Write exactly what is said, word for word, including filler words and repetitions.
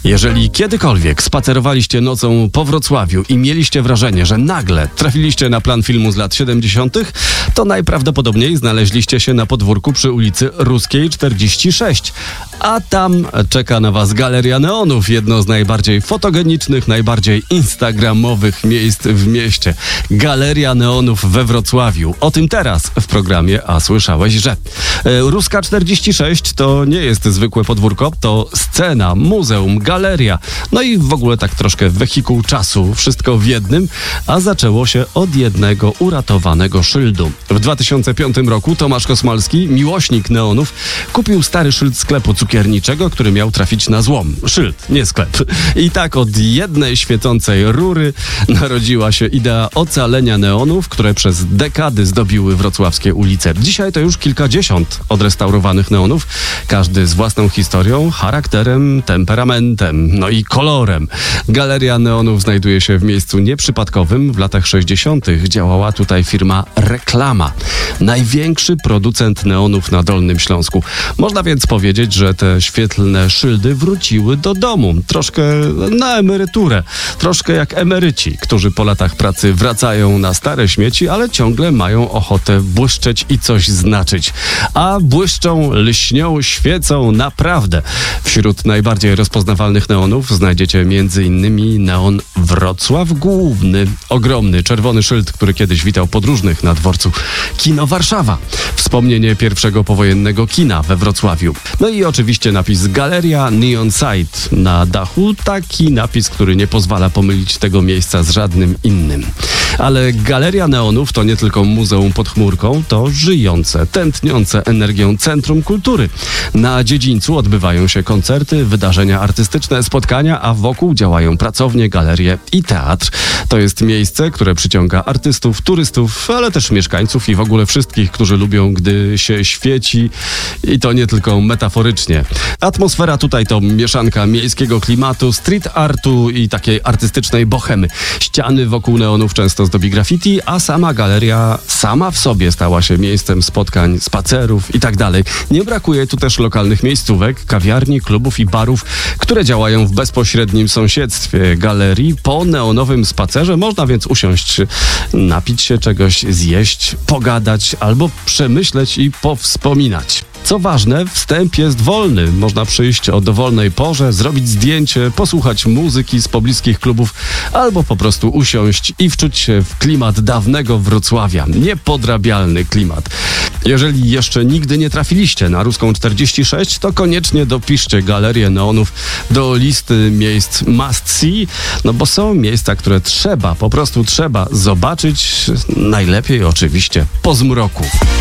Jeżeli kiedykolwiek spacerowaliście nocą po Wrocławiu i mieliście wrażenie, że nagle trafiliście na plan filmu z lat siedemdziesiątych, to najprawdopodobniej znaleźliście się na podwórku przy ulicy Ruskiej czterdzieści sześć. A tam czeka na was Galeria Neonów, jedno z najbardziej fotogenicznych, najbardziej instagramowych miejsc w mieście. Galeria Neonów we Wrocławiu. O tym teraz w programie A słyszałeś, że Ruska czterdzieści sześć to nie jest zwykłe podwórko, to scena, muzeum, galeria, no i w ogóle tak troszkę wehikuł czasu, wszystko w jednym, a zaczęło się od jednego uratowanego szyldu. W dwa tysiące piątym roku Tomasz Kosmalski, miłośnik neonów, kupił stary szyld sklepu cukierniczego, który miał trafić na złom. Szyld, nie sklep. I tak od jednej świecącej rury narodziła się idea ocalenia neonów, które przez dekady zdobiły wrocławskie ulice. Dzisiaj to już kilkadziesiąt odrestaurowanych neonów, każdy z własną historią, charakterem, temperamentem, no i kolorem. Galeria Neonów znajduje się w miejscu nieprzypadkowym. W latach sześćdziesiątych działała tutaj firma Reklama, największy producent neonów na Dolnym Śląsku. Można więc powiedzieć, że te świetlne szyldy wróciły do domu. Troszkę na emeryturę. Troszkę jak emeryci, którzy po latach pracy wracają na stare śmieci, ale ciągle mają ochotę błyszczeć i coś znaczyć. A błyszczą, lśnią, świecą naprawdę. Wśród najbardziej rozpoznawalnych neonów znajdziecie między innymi neon Wrocław Główny. Ogromny, czerwony szyld, który kiedyś witał podróżnych na dworcu Kino Warszawa. Wspomnienie pierwszego powojennego kina we Wrocławiu. No i oczywiście napis Galeria Neon Site na dachu. Taki napis, który nie pozwala pomylić tego miejsca z żadnym innym. Ale Galeria Neonów to nie tylko muzeum pod chmurką, to żyjące, tętniące energią centrum kultury. Na dziedzińcu odbywają się koncerty, wydarzenia artystyczne, spotkania, a wokół działają pracownie, galerie i teatr. To jest miejsce, które przyciąga artystów, turystów, ale też mieszkańców i w ogóle wszystkich, którzy lubią, gdy się świeci, i to nie tylko metaforycznie. Atmosfera tutaj to mieszanka miejskiego klimatu, street artu i takiej artystycznej bohemy. Ściany wokół neonów często zdobi graffiti, a sama galeria sama w sobie stała się miejscem spotkań, spacerów i tak dalej. Nie brakuje tu też lokalnych miejscówek, kawiarni, klubów i barów, które działają w bezpośrednim sąsiedztwie galerii. Po neonowym spacerze można więc usiąść, napić się czegoś, zjeść, pogadać albo przemyśleć i powspominać. Co ważne, wstęp jest wolny. Można przyjść o dowolnej porze, zrobić zdjęcie, posłuchać muzyki z pobliskich klubów albo po prostu usiąść i wczuć się w klimat dawnego Wrocławia. Niepodrabialny klimat. Jeżeli jeszcze nigdy nie trafiliście na Ruską czterdzieści sześć, to koniecznie dopiszcie Galerię Neonów do listy miejsc must see, no bo są miejsca, które trzeba, po prostu trzeba zobaczyć, najlepiej oczywiście po zmroku.